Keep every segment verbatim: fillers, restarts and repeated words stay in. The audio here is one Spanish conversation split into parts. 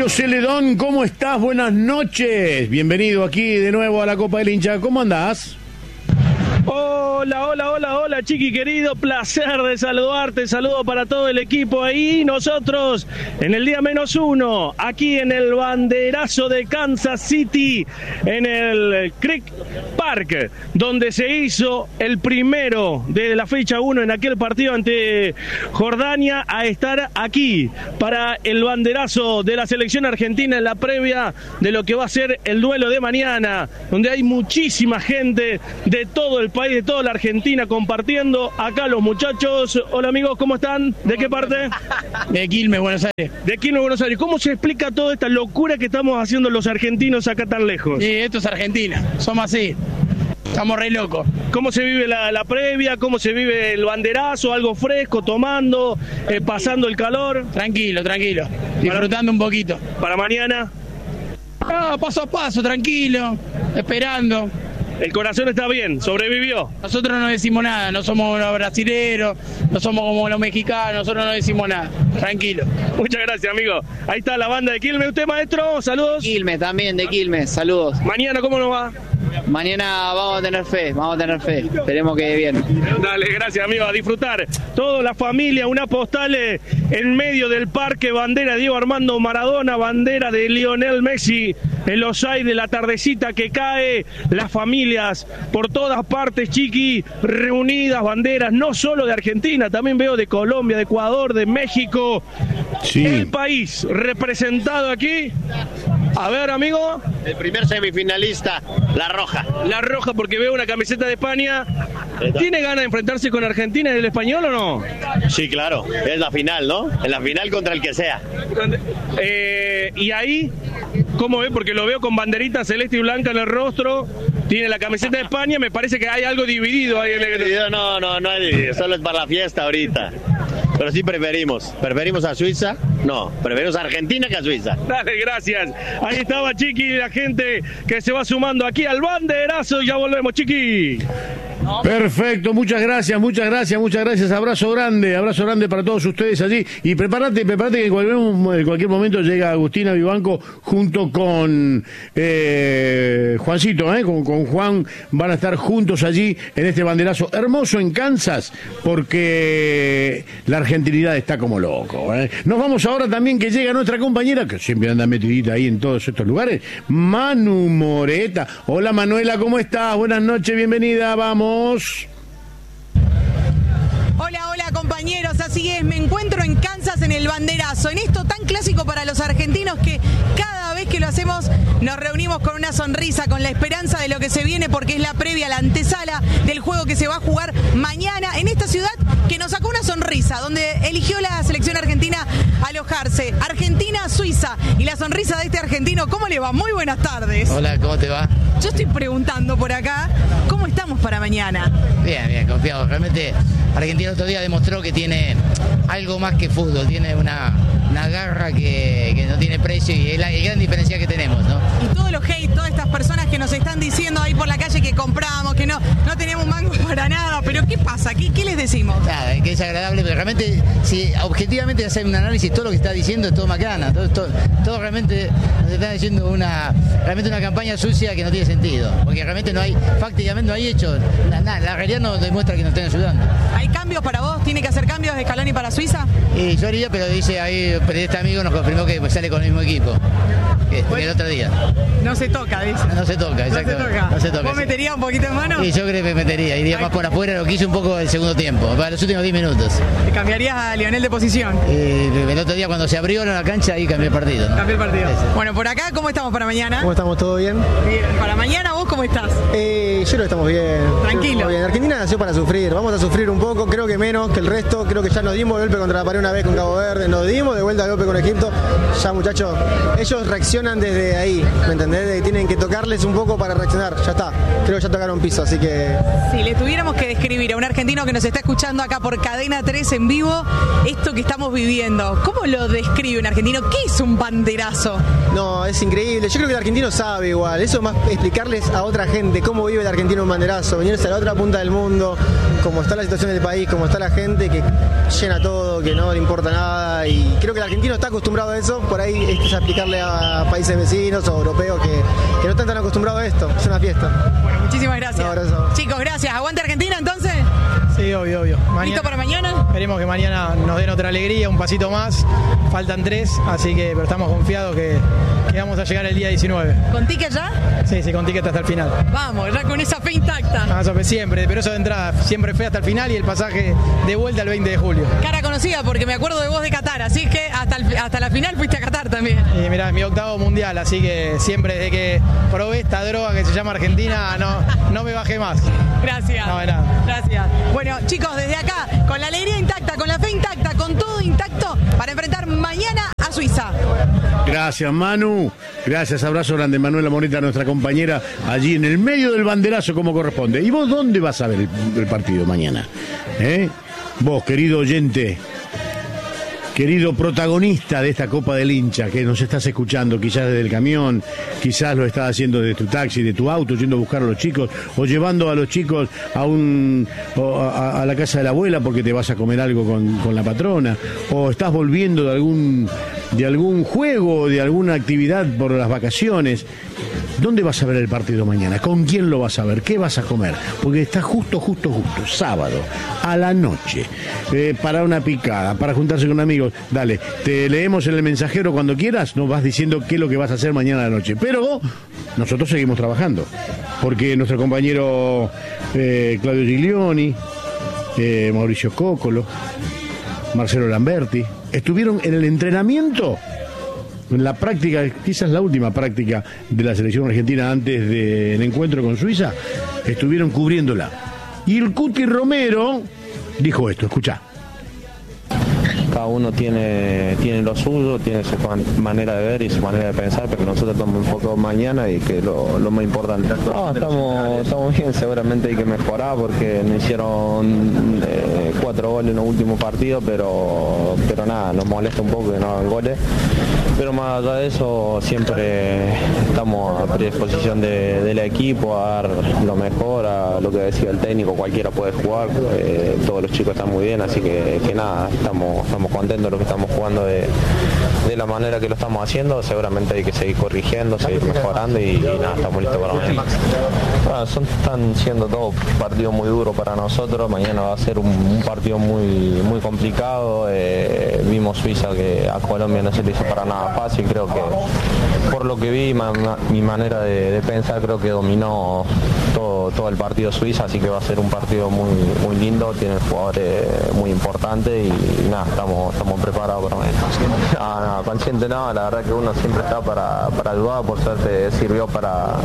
Mario Celedón, ¿cómo estás? Buenas noches. Bienvenido aquí de nuevo a la Copa del Hincha. ¿Cómo andás? Hola, hola, hola, hola, Chiqui querido, placer de saludarte, saludo para todo el equipo ahí, nosotros en el día menos uno, aquí en el banderazo de Kansas City, en el Creek Park, donde se hizo el primero de la fecha uno en aquel partido ante Jordania, a estar aquí para el banderazo de la selección argentina en la previa de lo que va a ser el duelo de mañana, donde hay muchísima gente de todo el país, de toda la Argentina compartiendo. Acá los muchachos. Hola amigos, ¿cómo están? ¿De qué parte? De Quilmes, Buenos Aires. De Quilmes, Buenos Aires. ¿Cómo se explica toda esta locura que estamos haciendo los argentinos acá tan lejos? Sí, esto es Argentina, somos así. Estamos re locos. ¿Cómo se vive la, la previa? ¿Cómo se vive el banderazo? ¿Algo fresco? ¿Tomando? Eh, ¿Pasando el calor? Tranquilo, tranquilo. Disfrutando un poquito. ¿Para mañana? Ah, paso a paso, tranquilo. Esperando. El corazón está bien, sobrevivió. Nosotros no decimos nada, no somos los brasileros, no somos como los mexicanos, nosotros no decimos nada. Tranquilo. Muchas gracias, amigo. Ahí está la banda de Quilmes. ¿Usted, maestro? Saludos. Quilmes, también de Quilmes, saludos. Mañana, ¿cómo nos va? Mañana vamos a tener fe, vamos a tener fe. Esperemos que bien. Dale, gracias, amigo. A disfrutar. Toda la familia, una postal eh, en medio del parque, bandera Diego Armando Maradona, bandera de Lionel Messi, en los aires de la tardecita que cae, las familias por todas partes, Chiqui, reunidas, banderas, no solo de Argentina, también veo de Colombia, de Ecuador, de México. Sí. El país representado aquí. A ver, amigo. El primer semifinalista, La Roja. La Roja, porque veo una camiseta de España. ¿Tiene ganas de enfrentarse con Argentina en el español o no? Sí, claro. Es la final, ¿no? En la final contra el que sea. Eh, y ahí, ¿cómo ve? Porque lo veo con banderita celeste y blanca en el rostro. Tiene la camiseta de España. Me parece que hay algo dividido ahí. En el... No, no, no hay dividido. Solo es para la fiesta ahorita. Pero sí preferimos. ¿Preferimos a Suiza? No, preferimos a Argentina que a Suiza. Dale, gracias. Ahí estaba Chiqui, la gente que se va sumando aquí al banderazo. Ya volvemos, Chiqui. Perfecto, muchas gracias, muchas gracias, muchas gracias. Abrazo grande, abrazo grande para todos ustedes allí. Y prepárate, prepárate que en cualquier, en cualquier momento llega Agustina Vivanco junto con eh, Juancito, eh, con, con Juan. Van a estar juntos allí en este banderazo hermoso en Kansas, porque la argentinidad está como loco. Eh. Nos vamos ahora también, que llega nuestra compañera, que siempre anda metidita ahí en todos estos lugares, Manu Moreta. Hola Manuela, ¿cómo estás? Buenas noches, bienvenida, vamos. Hola, hola compañeros, así es, me encuentro en Kansas en el banderazo, en esto tan clásico para los argentinos que cada vez que lo hacemos nos reunimos con una sonrisa, con la esperanza de lo que se viene, porque es la previa, la antesala del juego que se va a jugar mañana en esta ciudad que nos sacó una sonrisa, donde eligió la selección argentina alojarse. Argentina, Suiza, y la sonrisa de este argentino, ¿cómo le va? Muy buenas tardes. Hola, ¿cómo te va? Yo estoy preguntando por acá, ¿cómo estamos para mañana? Bien, bien, confiado. Realmente Argentina otro día demostró que tiene algo más que fútbol, tiene una, una garra que, que no tiene precio y es la gran diferencia que tenemos, ¿no? Y todos los hate, todas estas personas que nos están diciendo ahí por la calle que compramos, que no, no tenemos mango para nada, pero ¿qué pasa? ¿Qué, qué les decimos? Nada, que es agradable, pero realmente, si objetivamente hacer un análisis, todo lo que está diciendo es todo macana, todo, todo, todo realmente nos está diciendo una, realmente una campaña sucia que no tiene sentido, porque realmente no hay, prácticamente no hay hechos, nada, la realidad no demuestra que nos estén ayudando. ¿Hay cambios para vos? ¿Tiene que hacer cambios de Scaloni para Suiza? Y yo haría, pero dice ahí, pero este amigo nos confirmó que sale con el mismo equipo que bueno, el otro día. No se toca, dice. No, no se toca, exacto. No se toca. No se toca. ¿Vos meterías un poquito en mano? Sí, yo creo que metería, iría Ay. más por afuera, lo que hice un poco el segundo tiempo, para los últimos diez minutos. ¿Te cambiarías a Lionel de posición? Eh, el otro día cuando se abrió la cancha, ahí cambié el partido, ¿no? Cambié el partido. Sí, sí. Bueno, por acá, ¿cómo estamos para mañana? ¿Cómo estamos? ¿Todo bien? Bien. ¿Para mañana vos cómo estás? Eh, yo creo que estamos bien. Tranquilo. Bien. Argentina nació para sufrir, vamos a sufrir un poco, creo que menos que el resto, creo que ya nos dimos golpe contra la pared una vez con Cabo Verde, nos dimos de vuelta golpe con Egipto, ya muchachos, ellos reaccionan desde ahí, ¿me entendés? tienen que tocarles un poco para reaccionar. Ya está, creo que ya tocaron piso, así que... Si le tuviéramos que describir a un argentino que nos está escuchando acá por Cadena tres en vivo, esto que estamos viviendo, ¿cómo lo describe un argentino? ¿Qué es un banderazo? No, es increíble. Yo creo que el argentino sabe igual. Eso es más explicarles a otra gente cómo vive el argentino un banderazo, venirse a la otra punta del mundo, cómo está la situación del país, cómo está la gente que llena todo, que no le importa nada, y creo que el argentino está acostumbrado a eso. Por ahí es a explicarle a países vecinos o europeos que, que no están tan acostumbrados a esto. Es una fiesta. Bueno, muchísimas gracias. Un abrazo. Chicos, gracias. ¿Aguante Argentina entonces? Sí, obvio, obvio. Mañana, ¿listo para mañana? Esperemos que mañana nos den otra alegría, un pasito más. Faltan tres, así que pero estamos confiados que, que vamos a llegar el día diecinueve. ¿Con ticket ya? Sí, sí, con ticket hasta el final. Vamos, ya con esa fe intacta. Ah, eso siempre, pero eso de entrada, siempre fe hasta el final y el pasaje de vuelta el veinte de julio. Cara conocida porque me acuerdo de vos de Qatar, así que hasta, el, hasta la final fuiste a Qatar también. Y mirá, es mi octavo mundial, así que siempre desde que probé esta droga que se llama Argentina, no, no me bajé más. Gracias. No, de nada. Gracias. Bueno, chicos, desde acá, con la alegría intacta, con la fe intacta, con todo intacto, para enfrentar mañana a Suiza. Gracias, Manu. Gracias, abrazo grande. Manuela Morita, nuestra compañera, allí en el medio del banderazo como corresponde. ¿Y vos dónde vas a ver el, el partido mañana? ¿Eh? Vos, querido oyente, querido protagonista de esta Copa del Hincha, que nos estás escuchando quizás desde el camión, quizás lo estás haciendo desde tu taxi, de tu auto, yendo a buscar a los chicos, o llevando a los chicos a un o a, a la casa de la abuela porque te vas a comer algo con, con la patrona, o estás volviendo de algún de algún juego, de alguna actividad por las vacaciones. ¿Dónde vas a ver el partido mañana? ¿Con quién lo vas a ver? ¿Qué vas a comer? Porque está justo, justo, justo, sábado, a la noche, eh, para una picada, para juntarse con amigos. Dale, te leemos en el mensajero cuando quieras, nos vas diciendo qué es lo que vas a hacer mañana a la noche. Pero nosotros seguimos trabajando, porque nuestro compañero eh, Claudio Giglioni, eh, Mauricio Cócolo, Marcelo Lamberti, estuvieron en el entrenamiento, en la práctica, quizás la última práctica de la selección argentina antes del encuentro con Suiza, estuvieron cubriéndola. Y el Cuti Romero dijo esto, escuchá. Cada uno tiene, tiene lo suyo, tiene su manera de ver y su manera de pensar, pero nosotros estamos enfocados mañana y que lo, lo más importante. No, estamos, estamos bien, seguramente hay que mejorar porque nos hicieron eh, cuatro goles en los últimos partidos, pero, pero nada, nos molesta un poco que no hagan goles. Pero más allá de eso, siempre estamos a predisposición de, del equipo a dar lo mejor, a lo que decía el técnico, cualquiera puede jugar, eh, todos los chicos están muy bien, así que, que nada, estamos, estamos contentos de lo que estamos jugando de, de la manera que lo estamos haciendo. Seguramente hay que seguir corrigiendo, seguir mejorando y, y nada, estamos listos para mañana. Bueno, son, están siendo todos partidos muy duros para nosotros, mañana va a ser un, un partido muy, muy complicado, eh, vimos Suiza que a Colombia no se le hizo para nada fácil, creo que por lo que vi, ma, ma, mi manera de, de pensar, creo que dominó todo, todo el partido Suiza, así que va a ser un partido muy, muy lindo, tiene jugadores muy importantes y, y nada, estamos, estamos preparados para mañana. No, no, consciente no, la verdad que uno siempre está para, para ayudar, por suerte sirvió para,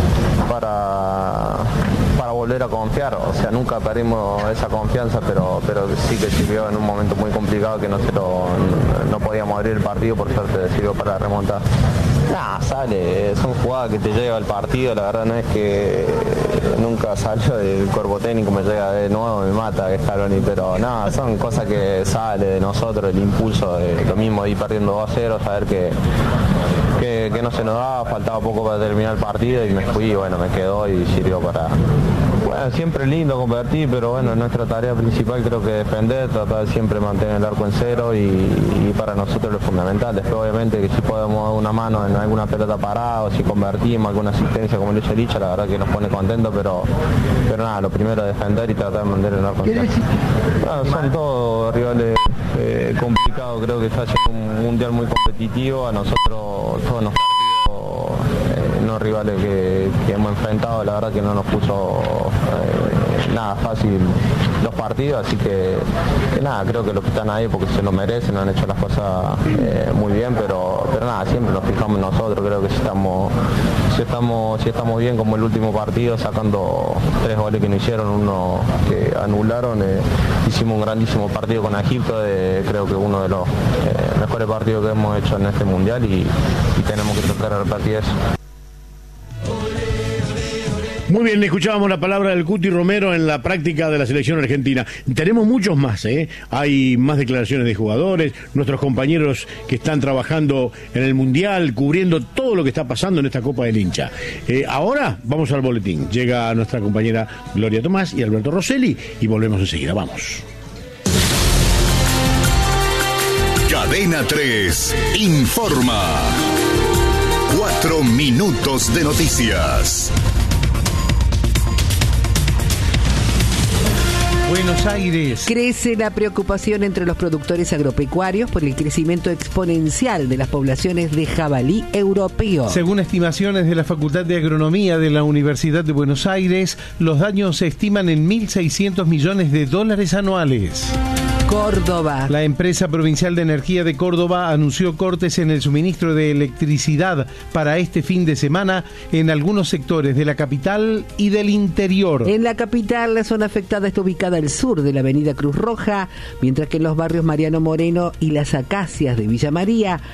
para, para volver a confiar, o sea, nunca perdimos esa confianza, pero, pero sí que sirvió en un momento muy complicado que nosotros no, no podíamos abrir el partido, por suerte sirvió para remontar. Nah, sale, son jugadas que te llega al partido, la verdad no es que nunca salió del cuerpo técnico, me llega de nuevo, me mata que Scaloni, pero nada, son cosas que sale de nosotros, el impulso, de lo mismo de ir perdiendo dos a cero, saber que, que, que no se nos daba, faltaba poco para terminar el partido y me fui, y bueno, me quedó y sirvió para... Bueno, siempre lindo competir, pero bueno, nuestra tarea principal creo que defender, tratar de siempre mantener el arco en cero y, y para nosotros lo fundamental. Después obviamente que si podemos dar una mano en alguna pelota parada o si convertimos alguna asistencia como lo hizo Licha, la verdad que nos pone contentos, pero, pero nada, lo primero es defender y tratar de mantener el arco en cero. Bueno, son todos rivales eh, complicados, creo que está siendo un mundial muy competitivo, a nosotros todos nos no rivales que, que hemos enfrentado, la verdad que no nos puso eh, nada fácil los partidos, así que, que nada, creo que los que están ahí porque se lo merecen, han hecho las cosas eh, muy bien, pero, pero nada, siempre nos fijamos nosotros, creo que si estamos, si estamos, si estamos bien como el último partido, sacando tres goles que no hicieron, uno que anularon, eh, hicimos un grandísimo partido con Egipto, eh, creo que uno de los eh, mejores partidos que hemos hecho en este mundial y, y tenemos que tratar de repetir eso. Muy bien, escuchábamos la palabra del Cuti Romero en la práctica de la selección argentina. Tenemos muchos más, ¿eh? Hay más declaraciones de jugadores, nuestros compañeros que están trabajando en el Mundial, cubriendo todo lo que está pasando en esta Copa del Hincha. Eh, ahora vamos al boletín. Llega nuestra compañera Gloria Tomás y Alberto Rosselli y volvemos enseguida. Vamos. Cadena tres informa. Cuatro minutos de noticias. Buenos Aires. Crece la preocupación entre los productores agropecuarios por el crecimiento exponencial de las poblaciones de jabalí europeo. Según estimaciones de la Facultad de Agronomía de la Universidad de Buenos Aires, los daños se estiman en mil seiscientos millones de dólares anuales. Córdoba. La empresa provincial de energía de Córdoba anunció cortes en el suministro de electricidad para este fin de semana en algunos sectores de la capital y del interior. En la capital, la zona afectada está ubicada al sur de la avenida Cruz Roja, mientras que en los barrios Mariano Moreno y Las Acacias de Villa María